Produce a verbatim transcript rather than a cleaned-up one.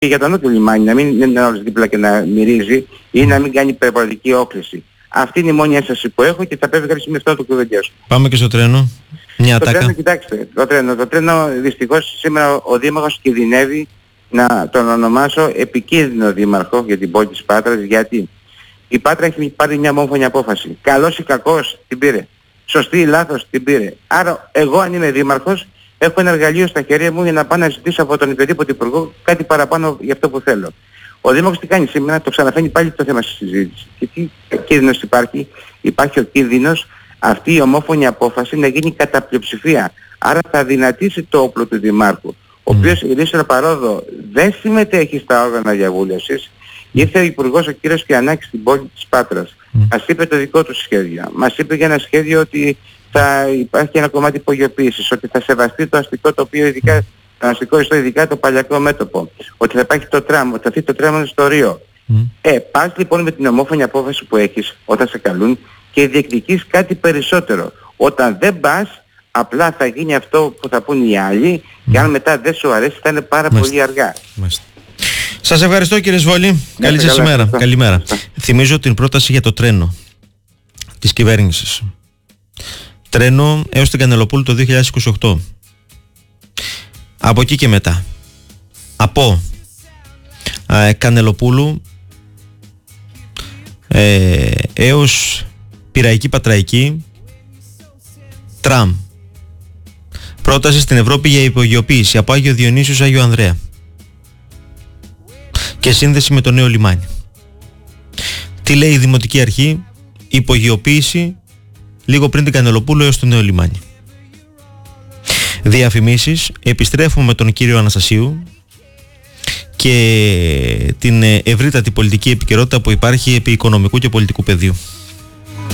και για το νότιο λιμάνι, να μην είναι όλος δίπλα και να μυρίζει ή να μην κάνει υπερβολική όκληση. Αυτή είναι η μόνη ένσταση που έχω και θα πρέπει κάποια στιγμή αυτό να το κουβεντιάσω. Πάμε και στο τρένο. Μια το ατάκα. Τρένο, κοιτάξτε, το τρένο, το τρένο δυστυχώς σήμερα ο Δήμαρχος κινδυνεύει να τον ονομάσω επικίνδυνο δήμαρχο για την πόλη της Πάτρας, γιατί η Πάτρα έχει πάρει μια μόφωνη απόφαση. Καλός ή κακός την πήρε. Σωστή ή λάθος την πήρε. Άρα εγώ αν είμαι δήμαρχος έχω ένα εργαλείο στα χέρια μου για να πάω να ζητήσω από τον οποιοδήποτε υπουργό κάτι παραπάνω για αυτό που θέλω. Ο Δήμαρχος τι κάνει σήμερα, το ξαναφέρνει πάλι το θέμα στη συζήτηση. Και τι κίνδυνος υπάρχει? Υπάρχει ο κίνδυνος αυτή η ομόφωνη απόφαση να γίνει κατά πλειοψηφία. Άρα θα δυνατήσει το όπλο του Δημάρχου, ο οποίος η Λύσσερα Παρόδο δεν συμμετέχει στα όργανα διαβούλευσης. Ήρθε ο Υπουργός ο κύριος Κιαννάκης στην πόλη της Πάτρας. Mm. Μας είπε το δικό του σχέδιο. Μας είπε για ένα σχέδιο ότι θα υπάρχει ένα κομμάτι υπογειοποίησης, ότι θα σεβαστεί το αστικό τοπίο, ειδικά το αστικό ιστό, ειδικά το παλιακό μέτωπο. Ότι θα υπάρχει το τραμ, ότι θα φύγει το τραμ στο Ρίο. Mm. Ε, πας λοιπόν με την ομόφωνη απόφαση που έχεις όταν σε καλούν και διεκδικείς κάτι περισσότερο. Όταν δεν πας, απλά θα γίνει αυτό που θα πούν οι άλλοι mm. και αν μετά δεν σου αρέσει θα είναι πάρα Μάλιστα. πολύ αργά. Μάλιστα. Σας ευχαριστώ κύριε Σβόλη. Ναι, καλή σας ημέρα. Καλημέρα. Θυμίζω την πρόταση για το τρένο της κυβέρνησης. Τρένο έως την Κανελοπούλου το δύο χιλιάδες είκοσι οκτώ. Από εκεί και μετά. Από ε, Κανελοπούλου ε, έως Πειραϊκή Πατραϊκή τραμ. Πρόταση στην Ευρώπη για υπογειοποίηση από Άγιο Διονύσιος Άγιο Ανδρέα και σύνδεση με το νέο λιμάνι. Τι λέει η Δημοτική Αρχή? Υπογειοποίηση λίγο πριν την Κανελοπούλου έως το νέο λιμάνι. Διαφημίσεις. Επιστρέφουμε με τον κύριο Αναστασίου και την ευρύτατη πολιτική επικαιρότητα που υπάρχει επί οικονομικού και πολιτικού πεδίου.